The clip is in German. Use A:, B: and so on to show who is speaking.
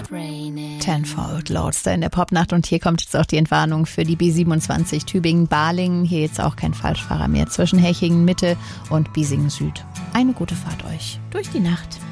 A: Tenfold Lordster in der Popnacht und hier kommt jetzt auch die Entwarnung für die B27 Tübingen-Balingen. Hier jetzt auch kein Falschfahrer mehr zwischen Hechingen Mitte und Biesingen Süd. Eine gute Fahrt euch durch die Nacht.